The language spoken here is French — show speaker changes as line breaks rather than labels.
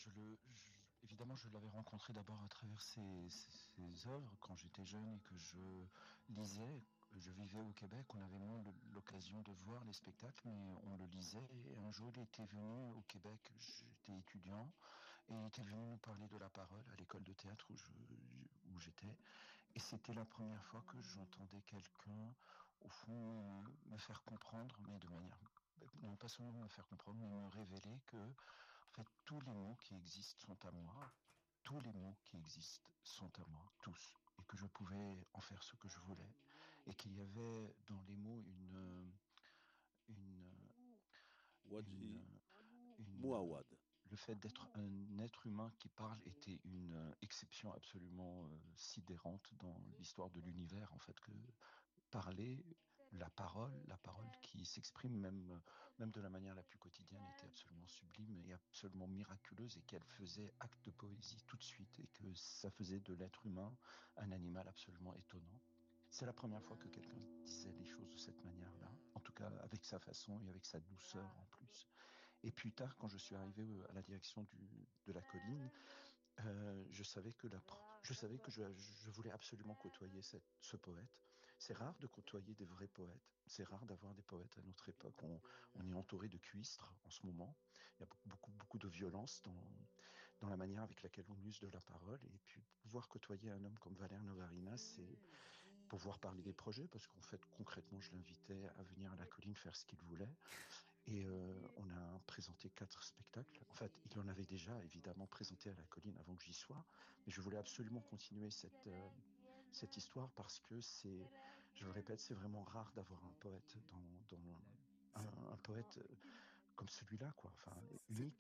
Évidemment, je l'avais rencontré d'abord à travers ses œuvres quand j'étais jeune et que je lisais. Je vivais au Québec, on avait moins l'occasion de voir les spectacles, mais on le lisait. Et un jour, il était venu au Québec, j'étais étudiant, et il était venu nous parler de la parole à l'école de théâtre où j'étais. Et c'était la première fois que j'entendais quelqu'un, au fond, me faire comprendre, mais de manière, non pas seulement me faire comprendre, mais me révéler que, en fait, tous les mots qui existent sont à moi. Tous les mots qui existent sont à moi, tous. Et que je pouvais en faire ce que je voulais. Et qu'il y avait dans les mots une,
Wadi
une, une,
Mouawad.
le fait d'être un être humain qui parle était une exception absolument sidérante dans l'histoire de l'univers, en fait, que parler, la parole qui s'exprime même de la manière la plus quotidienne était absolument sublime et absolument miraculeuse et qu'elle faisait acte de poésie tout de suite et que ça faisait de l'être humain un animal absolument étonnant. C'est la première fois que quelqu'un disait les choses de cette manière-là, en tout cas avec sa façon et avec sa douceur en plus. Et plus tard, quand je suis arrivé à la direction de la colline, je savais que je voulais absolument côtoyer ce poète. C'est rare de côtoyer des vrais poètes. C'est rare d'avoir des poètes à notre époque. On est entouré de cuistres en ce moment. Il y a beaucoup de violence dans la manière avec laquelle on use de la parole. Et puis, pouvoir côtoyer un homme comme Valère Novarina, c'est pouvoir parler des projets, parce qu'en fait, concrètement, je l'invitais à venir à la colline faire ce qu'il voulait. Et on a présenté 4 spectacles. En fait, il en avait déjà évidemment présenté à la colline avant que j'y sois, mais je voulais absolument continuer cette histoire parce que je le répète, c'est vraiment rare d'avoir un poète un poète comme celui-là, quoi. Enfin,
C'est